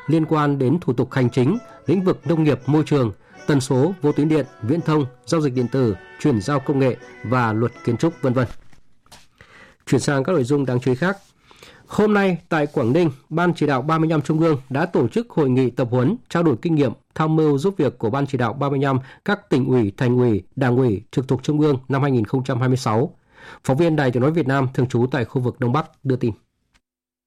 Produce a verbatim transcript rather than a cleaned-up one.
liên quan đến thủ tục hành chính, lĩnh vực nông nghiệp, môi trường, tần số, vô tuyến điện, viễn thông, giao dịch điện tử, chuyển giao công nghệ và luật kiến trúc, vân vân. Chuyển sang các nội dung đáng chú ý khác. Hôm nay tại Quảng Ninh, Ban Chỉ đạo ba mươi lăm Trung ương đã tổ chức hội nghị tập huấn trao đổi kinh nghiệm tham mưu giúp việc của Ban Chỉ đạo ba mươi lăm các tỉnh ủy, thành ủy, đảng ủy trực thuộc Trung ương năm hai nghìn không trăm hai mươi sáu. Phóng viên Đài Tiếng nói Việt Nam thường trú tại khu vực Đông Bắc đưa tin.